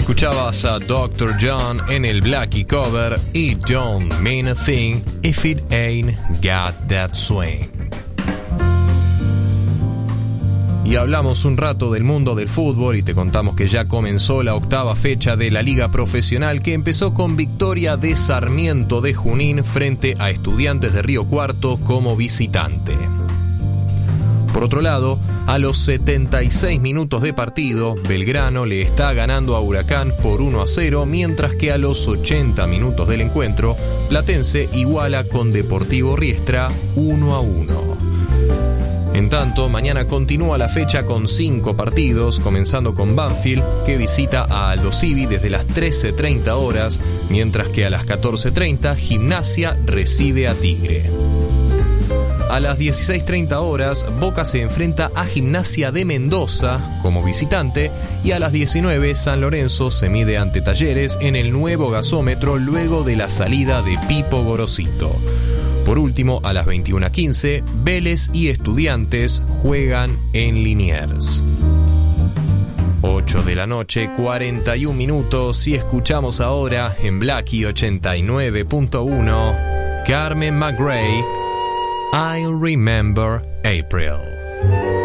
Escuchabas a Dr. John en el Blackie cover It Don't Mean a Thing If It Ain't Got That Swing. Y hablamos un rato del mundo del fútbol y te contamos que ya comenzó la 8ª fecha de la Liga Profesional, que empezó con victoria de Sarmiento de Junín frente a Estudiantes de Río Cuarto como visitante. Por otro lado, a los 76 minutos de partido, Belgrano le está ganando a Huracán por 1-0, mientras que a los 80 minutos del encuentro, Platense iguala con Deportivo Riestra 1-1. En tanto, mañana continúa la fecha con 5 partidos, comenzando con Banfield, que visita a Aldo Civi desde las 13:30 horas, mientras que a las 14:30 Gimnasia recibe a Tigre. A las 16:30 horas, Boca se enfrenta a Gimnasia de Mendoza como visitante, y a las 19 San Lorenzo se mide ante Talleres en el nuevo gasómetro luego de la salida de Pipo Gorosito. Por último, a las 21:15, Vélez y Estudiantes juegan en Liniers. 8 de la noche, 41 minutos, y escuchamos ahora en Blackie 89.1 Carmen McRae, I'll Remember April.